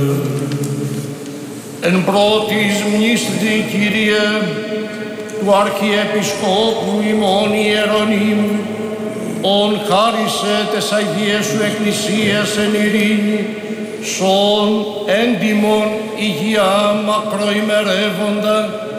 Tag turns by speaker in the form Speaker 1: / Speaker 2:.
Speaker 1: Εν πρώτης μνήσθητη, Κύριε, του Αρχιεπισκόπου ημών Ιερονύμου, ον χάρισε τες Αγίες σου Εκκλησίες εν ειρήνη, σον έντιμον υγεία μακροημερεύοντα,